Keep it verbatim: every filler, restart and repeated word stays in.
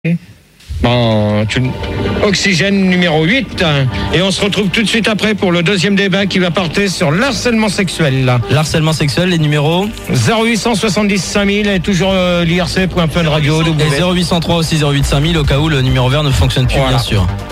Bon, tu... Oxygène numéro huit. Et on se retrouve tout de suite après pour le deuxième débat qui va porter sur l'harcèlement sexuel. L'harcèlement sexuel, les numéros zéro huit cent soixante-dix cinq mille et toujours euh, l'I R C point fun radio. Et zéro huit cent trois aussi zéro huit cinq mille au cas où le numéro vert ne fonctionne plus, voilà. Bien sûr.